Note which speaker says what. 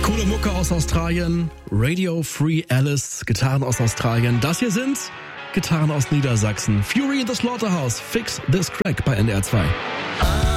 Speaker 1: Coole Mucke aus Australien, Radio Free Alice, Gitarren aus Australien. Das hier sind Gitarren aus Niedersachsen. Fury in the Slaughterhouse, Fix This Crack bei NDR 2.